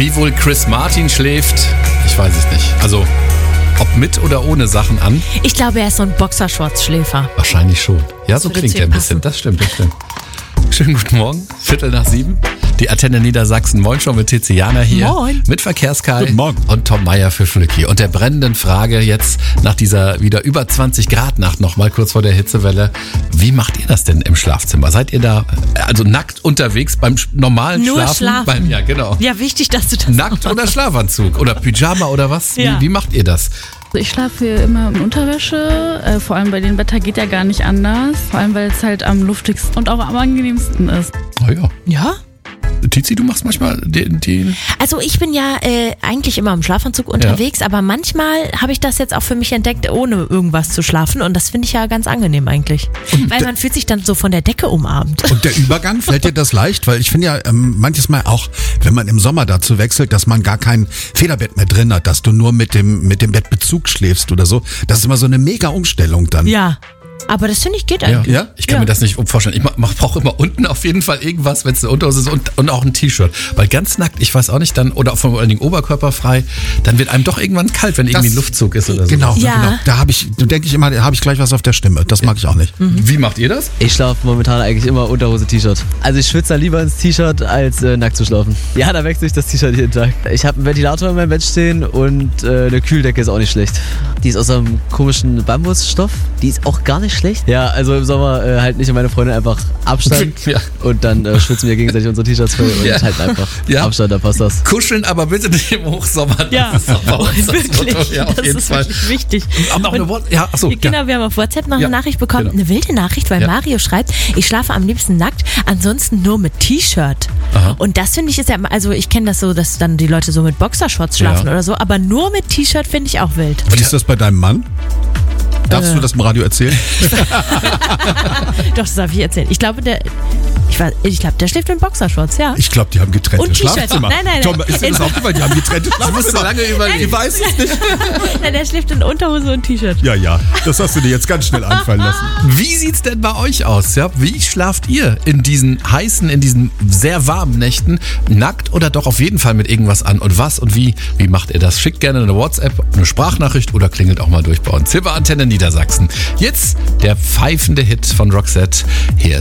Wie wohl Chris Martin schläft, ich weiß es nicht. Also, ob mit oder ohne Sachen an? Ich glaube, er ist so ein Boxershorts-Schläfer. Wahrscheinlich schon. Ja, so klingt er ein bisschen. Das stimmt. Schönen guten Morgen, 6:45. Die Antenne Niedersachsen. Moin schon mit Tiziana hier. Moin. Mit Verkehrskai. Guten Morgen. Und Tom Meyer für Flücki. Und der brennenden Frage jetzt nach dieser wieder über 20 Grad Nacht noch mal kurz vor der Hitzewelle. Wie macht ihr das denn im Schlafzimmer? Seid ihr da also nackt unterwegs beim normalen Nur Schlafen? schlafen. Ja, genau. Ja, wichtig, dass du das Nackt oder Schlafanzug? Oder Pyjama oder was? Ja. Wie macht ihr das? Ich schlafe hier immer in Unterwäsche, vor allem bei dem Wetter geht ja gar nicht anders, vor allem weil es halt am lustigsten und auch am angenehmsten ist. Oh ja. Ja? Tizi, du machst manchmal den Also ich bin ja eigentlich immer im Schlafanzug unterwegs, aber manchmal habe ich das jetzt auch für mich entdeckt, ohne irgendwas zu schlafen und das finde ich ja ganz angenehm eigentlich. Weil man fühlt sich dann so von der Decke umarmt. Und der Übergang, fällt dir das leicht? Weil ich finde ja manches Mal auch, wenn man im Sommer dazu wechselt, dass man gar kein Federbett mehr drin hat, dass du nur mit dem Bettbezug schläfst oder so. Das ist immer so eine mega Umstellung dann. Ja. Aber das finde ich geht eigentlich. Ja? Ich kann mir das nicht vorstellen. Ich brauche immer unten auf jeden Fall irgendwas, wenn es eine Unterhose ist und auch ein T-Shirt. Weil ganz nackt, ich weiß auch nicht, dann, oder vor allen Dingen oberkörperfrei, dann wird einem doch irgendwann kalt, wenn irgendwie ein Luftzug ist oder so. Genau, Ja. genau. Da denke ich immer, da habe ich gleich was auf der Stimme. Das mag ich auch nicht. Wie macht ihr das? Ich schlafe momentan eigentlich immer Unterhose, T-Shirt. Also ich schwitze dann lieber ins T-Shirt, als nackt zu schlafen. Ja, da wechsle ich das T-Shirt jeden Tag. Ich habe einen Ventilator in meinem Bett stehen und eine Kühldecke ist auch nicht schlecht. Die ist aus einem komischen Bambusstoff. Die ist auch gar nicht schlecht. Ja, also im Sommer halt nicht und meine Freundin einfach Abstand. Ja. Und dann schwitzen wir gegenseitig unsere T-Shirts voll und Ja. halt einfach Ja. Abstand, da passt das. Kuscheln, aber bitte nicht im Hochsommer. Das Ja, ist doch bei uns das wirklich. Motto. Ja, auf das jeden ist Fall. wirklich wichtig. Auch noch eine achso, Genau, wir haben auf WhatsApp noch Ja, eine Nachricht bekommen, genau. eine wilde Nachricht, weil Ja. Mario schreibt, ich schlafe am liebsten nackt, ansonsten nur mit T-Shirt. Aha. Und das finde ich ist ja, also ich kenne das so, dass dann die Leute so mit Boxershorts schlafen Ja. oder so, aber nur mit T-Shirt finde ich auch wild. Wie ist das bei deinem Mann? Darfst du das im Radio erzählen? Doch, das darf ich erzählen. Ich glaube, der schläft in Boxershorts, ja. Ich glaube, die haben getrennte Und T-Shirt. Schlafzimmer. Nein. Tom, ist dir das aufgefallen? Die haben getrennte Schlafzimmer. lange überlegen. Ich weiß es nicht. Nein, der schläft in Unterhose und T-Shirt. Ja, das hast du dir jetzt ganz schnell einfallen lassen. Wie sieht's denn bei euch aus? Ja? Wie schlaft ihr in diesen heißen, in diesen sehr warmen Nächten? Nackt oder doch auf jeden Fall mit irgendwas an? Und was und wie? Wie macht ihr das? Schickt gerne eine WhatsApp, eine Sprachnachricht oder klingelt auch mal durch bei uns. Hier bei Antenne Niedersachsen. Jetzt der pfeifende Hit von Roxette. Hier ist